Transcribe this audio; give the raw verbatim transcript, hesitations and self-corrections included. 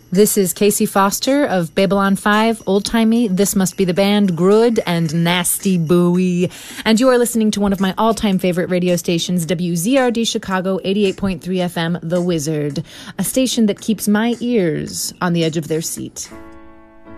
This is Casey Foster of Babylon five, Old Timey, This Must Be the Band, Grud, and Nasty Bowie. And you are listening to one of my all-time favorite radio stations, W Z R D Chicago, eighty-eight point three F M, The Wizard, a station that keeps my ears on the edge of their seat.